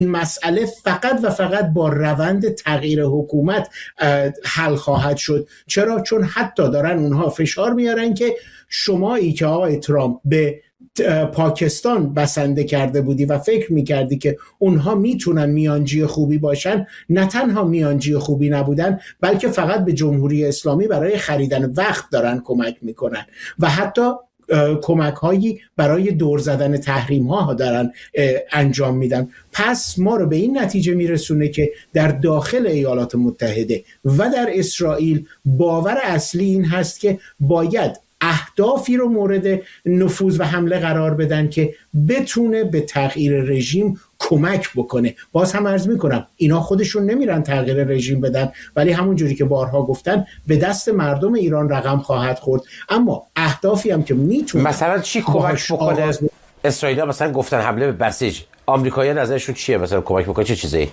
مسئله فقط و فقط با روند تغییر حکومت حل خواهد شد. چرا؟ چون حتی دارن اونها فشار میارن که شمایی که آقای ترامپ به پاکستان بسنده کرده بودی و فکر میکردی که اونها میتونن میانجی خوبی باشن، نه تنها میانجی خوبی نبودن بلکه فقط به جمهوری اسلامی برای خریدن وقت دارن کمک میکنن و حتی کمک هایی برای دور زدن تحریم ها دارن انجام میدن. پس ما رو به این نتیجه میرسونه که در داخل ایالات متحده و در اسرائیل باور اصلی این هست که باید اهدافی رو مورد نفوذ و حمله قرار بدن که بتونه به تغییر رژیم کمک بکنه. باز هم عرض میکنم اینا خودشون نمیرن تغییر رژیم بدن، ولی همون جوری که بارها گفتن به دست مردم ایران رقم خواهد خورد. اما اهدافی هم که میتونه مثلا چی کمک بکنه؟ اسرائیل مثلا گفتن حمله به بسیج، آمریکایی‌ها نظرشون چیه؟ مثلا کمک بکنه چه چیزی؟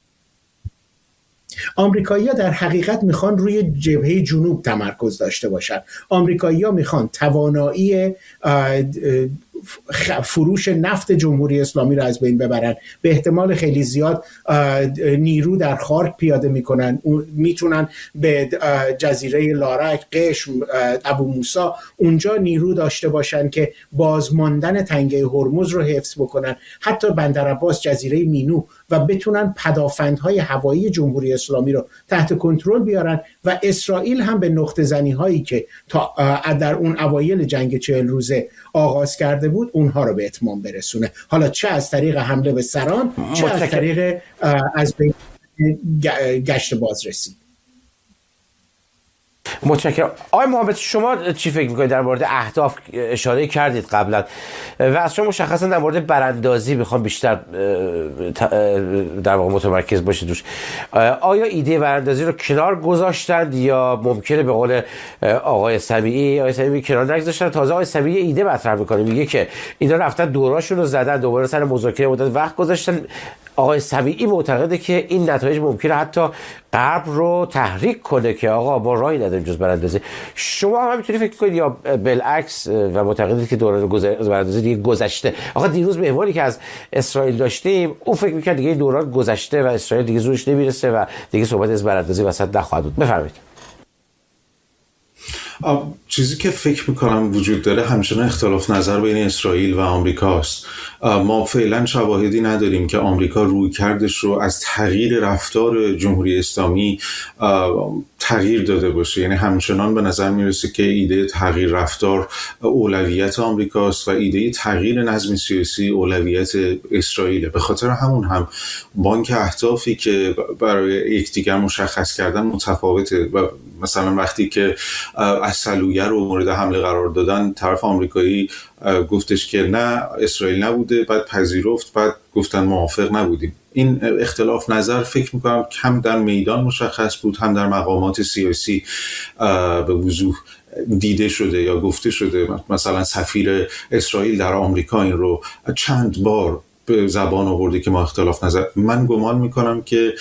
آمریکایی‌ها در حقیقت میخوان روی جبهه جنوب تمرکز داشته باشن. آمریکایی‌ها میخوان توانایی فروش نفت جمهوری اسلامی رو از بین ببرن. به احتمال خیلی زیاد نیرو در خارک پیاده میکنن، میتونن به جزیره لارک، قشم، ابو موسی اونجا نیرو داشته باشن که بازماندن تنگه هرمز رو حفظ بکنن، حتی بندرعباس، جزیره مینو، و بتونن پدافندهای هوایی جمهوری اسلامی رو تحت کنترل بیارن و اسرائیل هم به نقطه زنی هایی که تا در اون اوایل جنگ 40 روزه آغاز کرده بود اونها رو به اتمام برسونه. حالا چه از طریق حمله به سران، چه از طریق از گشت بازرسی. متشکرم. آقای محمد، شما چی فکر میکنید در مورد اهداف؟ اشاره کردید قبلا و از شما مشخصا در مورد براندازی میخوام بیشتر در واقع متمرکز باشید روش. آیا ایده براندازی رو کنار گذاشتند یا ممکنه به قول آقای سمیعی کنار نگذاشتن؟ تازه آقای سمیعی ایده مطرح میکنه، میگه که اینا رفتن دوراشون رو زدن، دوباره سر مذاکره مدت وقت گذاشتن. آقای سمیعی معتقده که این نتایج ممکنه حتی غرب رو تحریک کنه که آقا ما راهی نداریم جز براندازی. شما هم میتونید فکر کنید یا بالعکس و معتقدید که دوران براندازی دیگه گذشته؟ آقا دیروز مهمانی که از اسرائیل داشتیم اون فکر می‌کرد دیگه دوران گذشته و اسرائیل دیگه زورش نمیرسه و دیگه صحبت از براندازی وسط نخواهد بود. بفرمایید. چیزی که فکر میکنم وجود داره همچنان اختلاف نظر بین اسرائیل و آمریکاست. ما فعلا شواهدی نداریم که آمریکا رویکردش رو از تغییر رفتار جمهوری اسلامی تغییر داده باشه. یعنی همچنان به نظر میرسه که ایده تغییر رفتار اولویت آمریکاست و ایده تغییر نظم سیاسی اولویت اسرائیل. به خاطر همون هم بانک اهدافی که برای یکدیگر مشخص کردن متفاوته و مثلا وقتی که اسلویه رو مورد حمله قرار دادن، طرف آمریکایی گفتش که نه اسرائیل نبوده، بعد پذیرفت، بعد گفتن موافق نبودیم. این اختلاف نظر فکر میکنم هم در میدان مشخص بود، هم در مقامات سیاسی به وضوح دیده شده یا گفته شده. مثلا سفیر اسرائیل در آمریکا این رو چند بار به زبان آورده که ما اختلاف نظر. من گمان میکنم که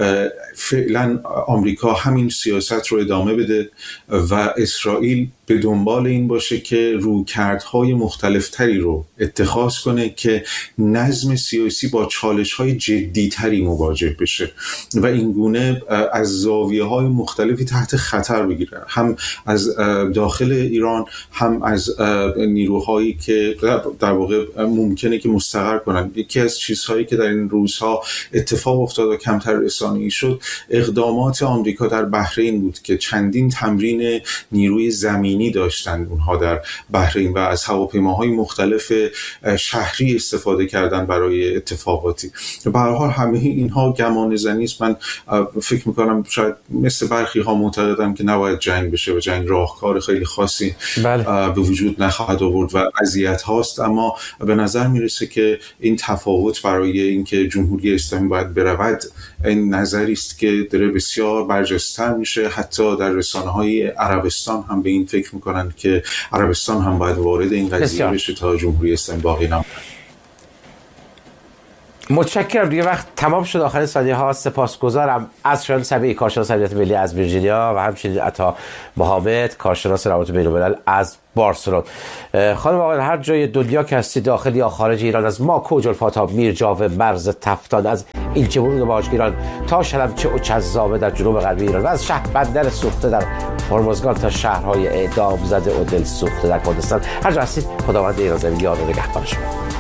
فعلا آمریکا همین سیاست رو ادامه بده و اسرائیل به دنبال این باشه که رویکردهای مختلفتری رو اتخاذ کنه که نظم سیاسی با چالش‌های جدی‌تری مواجه بشه و این گونه از زاویه‌های مختلفی تحت خطر بگیره، هم از داخل ایران، هم از نیروهایی که در واقع ممکنه که مستقر کنن. یکی از چیزهایی که در این روزها اتفاق افتاد و کمتر رسانه‌ای شد، اقدامات آمریکا در بحرین بود که چندین تمرین نیروی زمینی داشتند اونها در بحرین و از هواپیماهای مختلف شهری استفاده کردن برای اتفاقاتی. به هر حال همه اینها گمانه‌زنی است. من فکر می‌کنم شاید مثل برخی ها معتقدم که نباید جنگ بشه و جنگ راهکار خیلی خاصی به وجود نخواهد آورد و اذیت هاست، اما به نظر میرسه که این تفاوت برای اینکه جمهوری اسلامی باید برود این نظری است که داره بسیار برجسته‌تر میشه. حتی در رسانه‌های عربستان هم به این فکر میکنن که عربستان هم باید وارد این قضیه بشه تا جمهوری اسلامی باقی نمونه. متشکرم. دیگه وقت تمام شد. آخرین ثانیه ها سپاسگزارم از شایان سبیعی، کارشناس امنیت ملی از ویرجینیا، و همچنین عطا محمد، کارشناس روابط بین‌الملل از بارسلون. خانم آقایان، هر جای دنیا که هستید، داخل یا خارج ایران، از ما کوج الفاتا، میرجاوه، مرز تفتان، از ایلچه برود و باجگیران تا شلمچه و چذابه در جنوب غربی ایران، و از شهر بندر سوخته در هرمزگان تا شهرهای اعدام زده و دل سوخته در کردستان، هر جا هستید، خداوند ایران زمین یار و نگهبان شما.